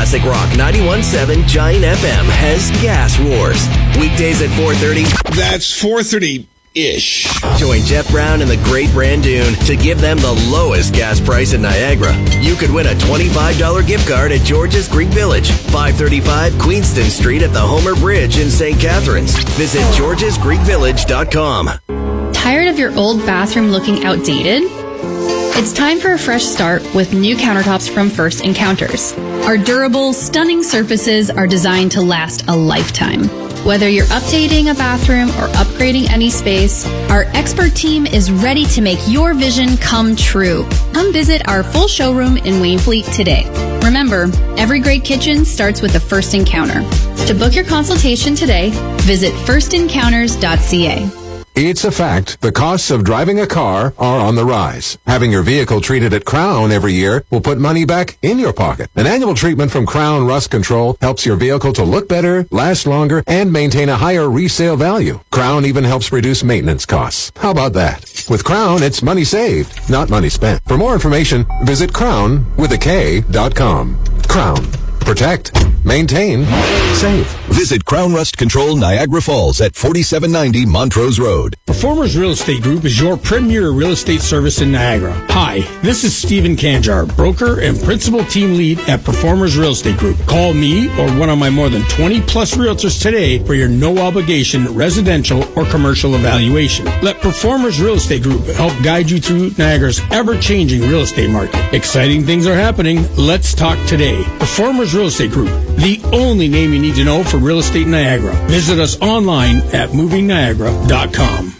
Classic Rock 91.7 Giant FM has Gas Wars. Weekdays at 4:30. That's 4:30-ish. Join Jeff Brown and the Great Brandoon to give them the lowest gas price in Niagara. You could win a $25 gift card at George's Greek Village, 535 Queenston Street at the Homer Bridge in St. Catharines. Visit georgesgreekvillage.com. Tired of your old bathroom looking outdated? It's time for a fresh start with new countertops from First Encounters. Our durable, stunning surfaces are designed to last a lifetime. Whether you're updating a bathroom or upgrading any space, our expert team is ready to make your vision come true. Come visit our full showroom in Wainfleet today. Remember, every great kitchen starts with a first encounter. To book your consultation today, visit firstencounters.ca. It's a fact. The costs of driving a car are on the rise. Having your vehicle treated at Crown every year will put money back in your pocket. An annual treatment from Crown Rust Control helps your vehicle to look better, last longer, and maintain a higher resale value. Crown even helps reduce maintenance costs. How about that? With Crown, it's money saved, not money spent. For more information, visit crownwithak.com. Crown. Protect. Maintain. Save. Visit Crown Rust Control Niagara Falls at 4790 Montrose Road. Performers Real Estate Group is your premier real estate service in Niagara. Hi, this is Stephen Kanjar, broker and principal team lead at Performers Real Estate Group. Call me or one of my more than 20-plus realtors today for your no-obligation residential or commercial evaluation. Let Performers Real Estate Group help guide you through Niagara's ever-changing real estate market. Exciting things are happening. Let's talk today. Performers Real Estate Group, the only name you need to know for real estate in Niagara. Visit us online at movingniagara.com.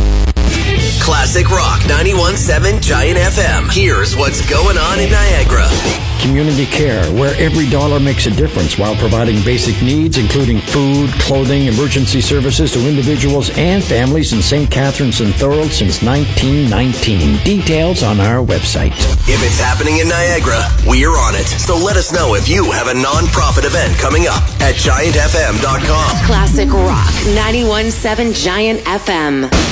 Classic Rock 91.7 Giant FM. Here's what's going on in Niagara. Community care, where every dollar makes a difference while providing basic needs, including food, clothing, emergency services to individuals and families in St. Catharines and Thorold since 1919. Details on our website. If it's happening in Niagara, we're on it. So let us know if you have a non-profit event coming up at giantfm.com. Classic Rock 91.7 Giant FM.